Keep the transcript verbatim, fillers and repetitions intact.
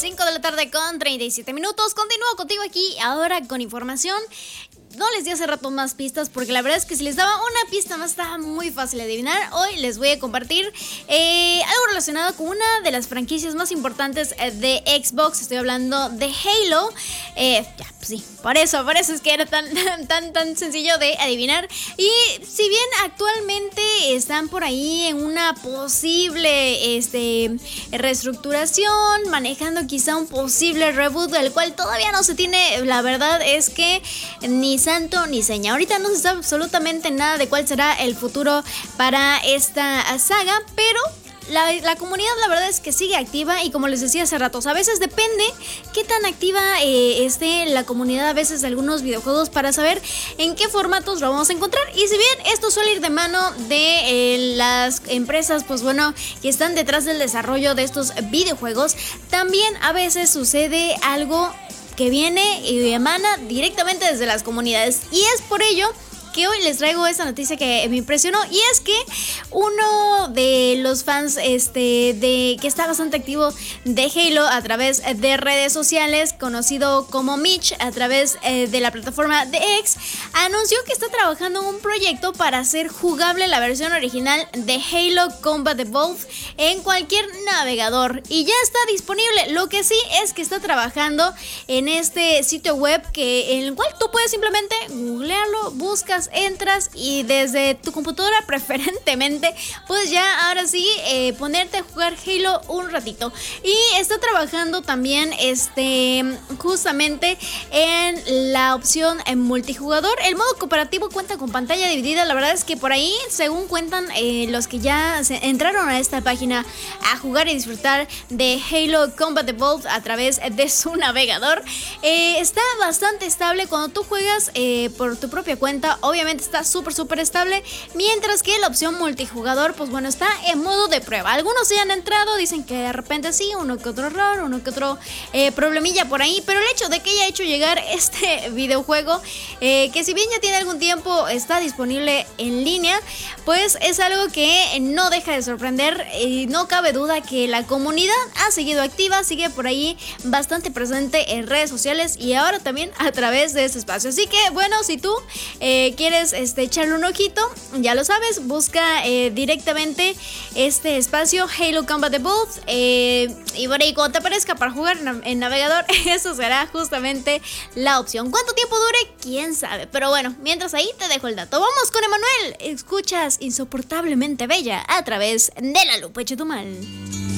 cinco de la tarde con treinta y siete minutos. Continúo contigo aquí ahora con información. No les di hace rato más pistas porque la verdad es que si les daba una pista más estaba muy fácil de adivinar. Hoy les voy a compartir eh, algo relacionado con una de las franquicias más importantes de Xbox. Estoy hablando de Halo. Eh, ya, pues sí, por eso, por eso es que era tan, tan, tan sencillo de adivinar. Y si bien actualmente están por ahí en una posible este, reestructuración, manejando quizá un posible reboot del cual todavía no se tiene, la verdad es que ni santo ni seña. Ahorita no se sabe absolutamente nada de cuál será el futuro para esta saga, pero La, la comunidad la verdad es que sigue activa y como les decía hace rato, a veces depende qué tan activa eh, esté la comunidad a veces de algunos videojuegos para saber en qué formatos lo vamos a encontrar. Y si bien esto suele ir de mano de eh, las empresas, pues bueno, que están detrás del desarrollo de estos videojuegos, también a veces sucede algo que viene y emana directamente desde las comunidades. Y es por ello que hoy les traigo esta noticia que me impresionó, y es que uno de los fans este, de que está bastante activo de Halo a través de redes sociales, conocido como Mitch, a través eh, de la plataforma de X, anunció que está trabajando en un proyecto para hacer jugable la versión original de Halo Combat Evolved en cualquier navegador, y ya está disponible. Lo que sí es que está trabajando en este sitio web que, en el cual tú puedes simplemente googlearlo, buscas, entras y desde tu computadora preferentemente pues ya ahora sí eh, ponerte a jugar Halo un ratito. Y está trabajando también este justamente en la opción en multijugador. El modo cooperativo cuenta con pantalla dividida. La verdad es que por ahí, según cuentan eh, los que ya se entraron a esta página a jugar y disfrutar de Halo Combat Evolved a través de su navegador, eh, está bastante estable cuando tú juegas eh, por tu propia cuenta. Obviamente está súper súper estable, mientras que la opción multijugador pues bueno está en modo de prueba. Algunos se han entrado, dicen que de repente sí, uno que otro error, uno que otro eh, problemilla por ahí, pero el hecho de que haya hecho llegar este videojuego eh, que si bien ya tiene algún tiempo está disponible en línea, pues es algo que no deja de sorprender. Y no cabe duda que la comunidad ha seguido activa, sigue por ahí bastante presente en redes sociales y ahora también a través de este espacio. Así que bueno, si tú eh, quieres este, echarle un ojito, ya lo sabes, busca eh, directamente este espacio Halo Combat Evolved eh, y por ahí cuando te aparezca para jugar en navegador, eso será justamente la opción. ¿Cuánto tiempo dure? Quién sabe, pero bueno, mientras ahí te dejo el dato. Vamos con Emanuel, escuchas Insoportablemente Bella a través de La Lupa Chetumal.